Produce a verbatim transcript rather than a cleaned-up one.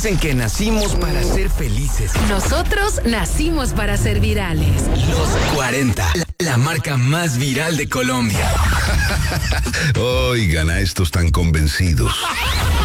Dicen que nacimos para ser felices. Nosotros nacimos para ser virales. Los cuarenta, la, la marca más viral de Colombia. Oigan a estos tan convencidos.